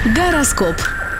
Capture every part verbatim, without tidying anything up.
Гороскоп.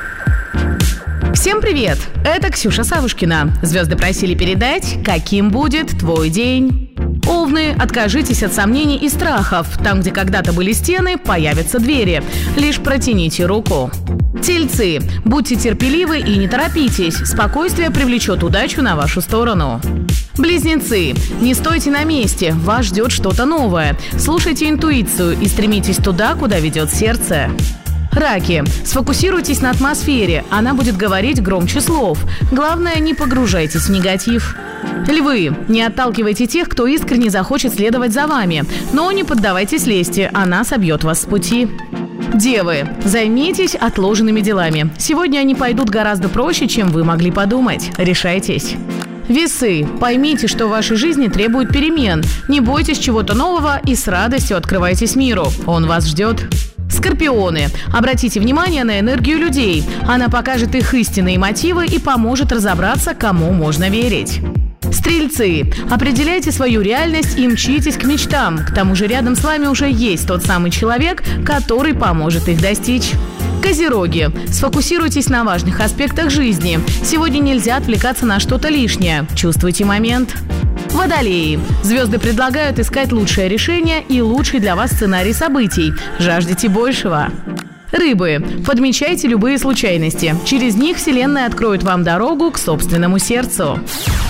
Всем привет! Это Ксюша Савушкина. Звезды просили передать, каким будет твой день. Овны, откажитесь от сомнений и страхов. Там, где когда-то были стены, появятся двери. Лишь протяните руку. Тельцы, будьте терпеливы и не торопитесь. Спокойствие привлечет удачу на вашу сторону. Близнецы, не стойте на месте, вас ждет что-то новое. Слушайте интуицию и стремитесь туда, куда ведет сердце. Раки, сфокусируйтесь на атмосфере, она будет говорить громче слов. Главное, не погружайтесь в негатив. Львы, не отталкивайте тех, кто искренне захочет следовать за вами, но не поддавайтесь лести, она собьет вас с пути. Девы, займитесь отложенными делами. Сегодня они пойдут гораздо проще, чем вы могли подумать. Решайтесь. Весы, поймите, что в вашей жизни требует перемен. Не бойтесь чего-то нового и с радостью открывайтесь миру. Он вас ждет. Скорпионы, обратите внимание на энергию людей. Она покажет их истинные мотивы и поможет разобраться, кому можно верить. Стрельцы, определяйте свою реальность и мчитесь к мечтам. К тому же рядом с вами уже есть тот самый человек, который поможет их достичь. Козероги, сфокусируйтесь на важных аспектах жизни. Сегодня нельзя отвлекаться на что-то лишнее. Чувствуйте момент. Водолеи, звезды предлагают искать лучшее решение и лучший для вас сценарий событий. Жаждете большего. Рыбы, подмечайте любые случайности. Через них Вселенная откроет вам дорогу к собственному сердцу.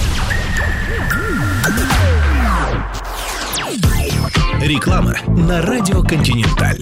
Реклама на радио «Континенталь».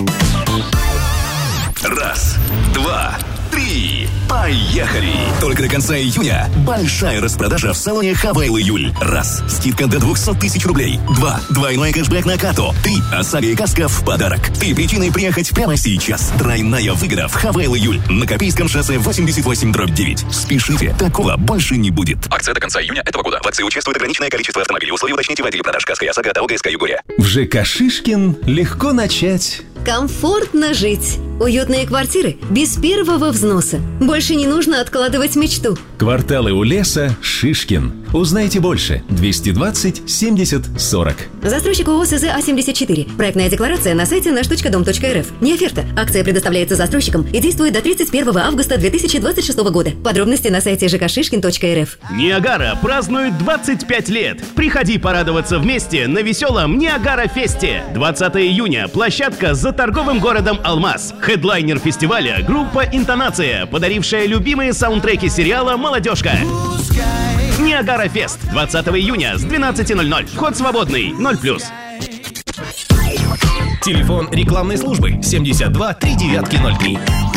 Раз, два, три, поехали! Только до конца июня большая распродажа в салоне Хавейл Июль. Раз, скидка до двести тысяч рублей. Два, двойной кэшбэк на карту. Три, ОСАГО и каска в подарок. Три причины приехать прямо сейчас. Тройная выгода в Хавейл Июль на Копейском шоссе восемьдесят восемь дробь девять. Спешите, такого больше не будет. Акция до конца июня этого года. В акции участвует ограниченное количество автомобилей. Условия уточните в отделе продаж каска и ОСАГО от ОГСК Югория. В ЖК «Шишкин» легко начать. Комфортно жить. Уютные квартиры без первого взноса. Больше не нужно откладывать мечту. Кварталы у леса «Шишкин». Узнайте больше. двести двадцать семьдесят сорок. Застройщик ООО СЗ А семьдесят четыре. Проектная декларация на сайте наш точка дом точка эр эф. Не оферта. Акция предоставляется застройщикам и действует до тридцать первого августа две тысячи двадцать шестого года. Подробности на сайте жэ ка шишкин точка эр эф. Ниагара празднует двадцать пять лет. Приходи порадоваться вместе на веселом Ниагара-фесте. двадцатого июня. Площадка за торговым городом Алмаз. Хедлайнер фестиваля – группа «Интонация», подарившая любимые саундтреки сериала «Молодежка». Ниагара-фест. двадцатого июня с двенадцати ноль-ноль. Вход свободный. ноль плюс. Телефон рекламной службы семьдесят два три девятки ноль три.